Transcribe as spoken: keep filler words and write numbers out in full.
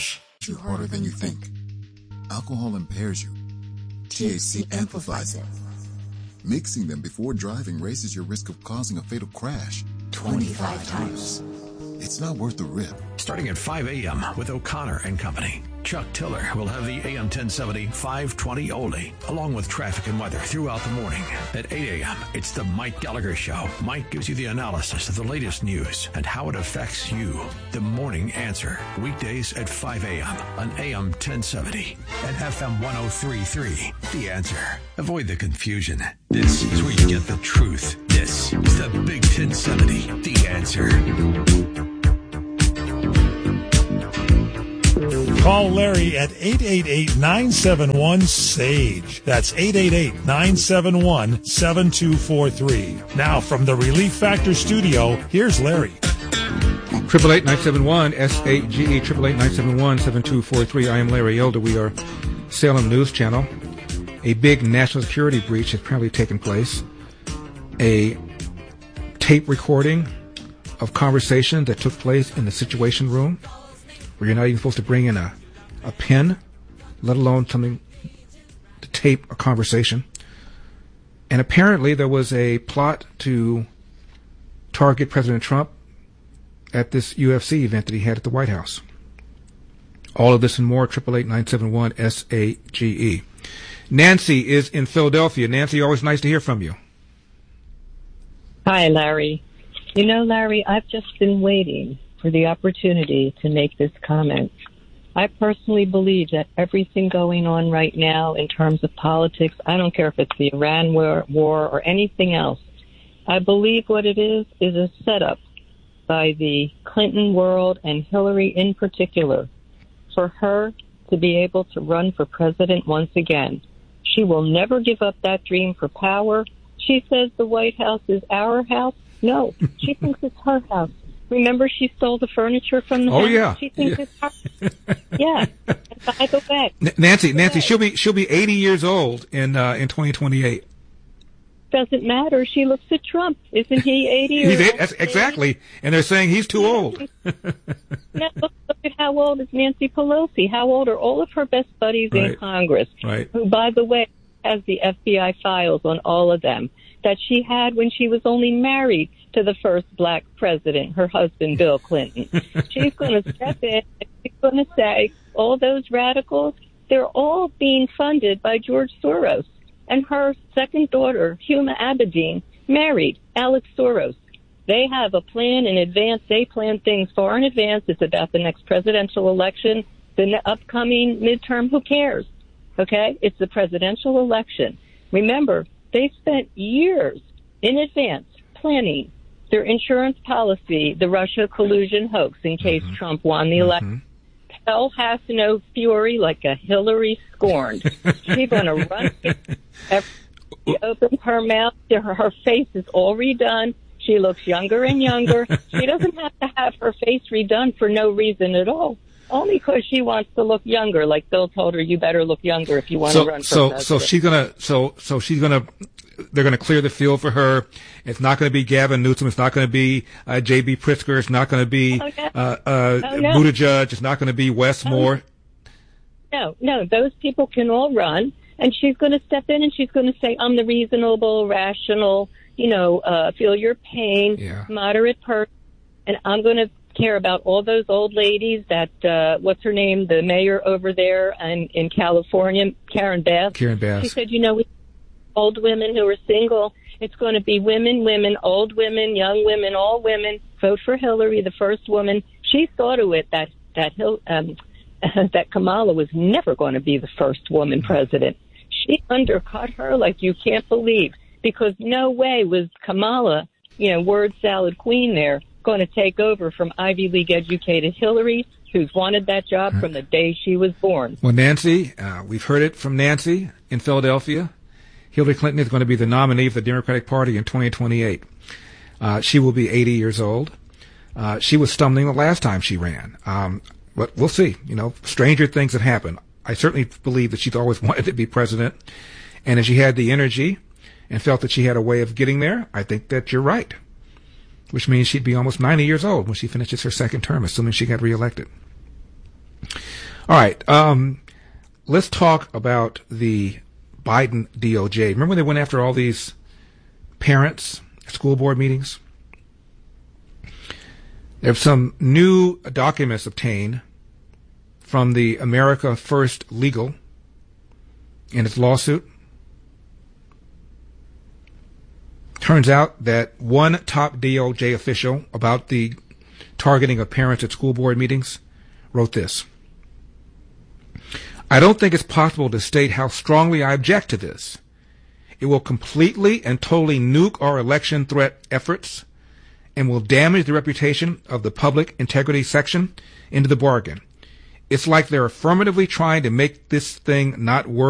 crash you harder than you think. Alcohol impairs you. T H C amplifies it. Mixing them before driving raises your risk of causing a fatal crash twenty-five times. It's not worth the rip. Starting at five a.m. with O'Connor and Company. Chuck Tiller will have the A M ten seventy five twenty Oldie, along with traffic and weather throughout the morning. At eight a.m., it's the Mike Gallagher Show. Mike gives you the analysis of the latest news and how it affects you. The Morning Answer, weekdays at five a.m. on A M ten seventy and F M one oh three point three. The Answer. Avoid the confusion. This is where you get the truth. This is the Big ten seventy. The Answer. Call Larry at eight eight eight, nine seven one, S A G E. That's eight eight eight, nine seven one, seven two four three. Now, from the Relief Factor studio, here's Larry. Triple eight nine seven one S A G E. Triple eight nine seven one seven two four three. I am Larry Elder. We are Salem News Channel. A big national security breach has apparently taken place. A tape recording of conversation that took place in the Situation Room, where you're not even supposed to bring in a, a pen, let alone something to tape a conversation. And apparently there was a plot to target President Trump at this U F C event that he had at the White House. All of this and more, eight eight eight, nine seven one, S A G E. Nancy is in Philadelphia. Nancy, always nice to hear from you. Hi, Larry. You know, Larry, I've just been waiting for the opportunity to make this comment. I personally believe that everything going on right now in terms of politics, I don't care if it's the Iran war, war or anything else, I believe what it is is a setup by the Clinton world and Hillary in particular for her to be able to run for president once again. She will never give up that dream for power. She says the White House is our house. No, she thinks it's her house. Remember, she stole the furniture from the oh, house. Yeah. She thinks yeah. it's her. Yeah. And by the way, N- Nancy, Nancy, she'll be she'll be eighty years old in uh, in twenty twenty-eight. Doesn't matter. She looks at Trump. Isn't he eighty? He's or eight, that's exactly, and they're saying he's too old. Now, look, look at how old is Nancy Pelosi. How old are all of her best buddies right. in Congress? Right. Who, by the way, has the F B I files on all of them that she had when she was only married to the first black president, her husband, Bill Clinton. She's going to step in and she's going to say, all those radicals, they're all being funded by George Soros. And her second daughter, Huma Abedin, married Alex Soros. They have a plan in advance. They plan things far in advance. It's about the next presidential election, the ne- upcoming midterm. Who cares? Okay? It's the presidential election. Remember, they spent years in advance planning their insurance policy, the Russia collusion hoax, in case mm-hmm. Trump won the election. Mm-hmm. Hell has no fury like a Hillary scorned. She's going to run. Every, she opens her mouth. Her, her face is all redone. She looks younger and younger. She doesn't have to have her face redone for no reason at all. Only because she wants to look younger. Like Bill told her, you better look younger if you want so, to run for so, president. So she's gonna. So, so she's gonna. They're going to clear the field for her. It's not going to be Gavin Newsom. It's not going to be uh, J B. Pritzker. It's not going to be oh, no. uh, uh, oh, no. Buttigieg. It's not going to be Wes Moore. No, no, those people can all run, and she's going to step in and she's going to say, I'm the reasonable, rational, you know, uh, feel your pain, yeah. moderate person, and I'm going to care about all those old ladies that, uh, what's her name, the mayor over there in, in California, Karen Bass. Karen Bass. She said, you know, we old women who are single. It's going to be women, women, old women, young women, all women. Vote for Hillary, the first woman. She saw to it that that Hil, um, that Kamala was never going to be the first woman president. She undercut her like you can't believe, because no way was Kamala, you know, word salad queen there, going to take over from Ivy League educated Hillary, who's wanted that job from the day she was born. Well, Nancy, uh, we've heard it from Nancy in Philadelphia. Hillary Clinton is going to be the nominee of the Democratic Party in twenty twenty-eight. Uh, she will be eighty years old. Uh, she was stumbling the last time she ran. Um, but we'll see. You know, stranger things have happened. I certainly believe that she's always wanted to be president. And if she had the energy and felt that she had a way of getting there, I think that you're right. Which means she'd be almost ninety years old when she finishes her second term, assuming she got reelected. All right. Um, let's talk about the Biden D O J. Remember when they went after all these parents at school board meetings? There have some new documents obtained from the America First Legal in its lawsuit. Turns out that one top D O J official about the targeting of parents at school board meetings wrote this. I don't think it's possible to state how strongly I object to this. It will completely and totally nuke our election threat efforts and will damage the reputation of the public integrity section into the bargain. It's like they're affirmatively trying to make this thing not work.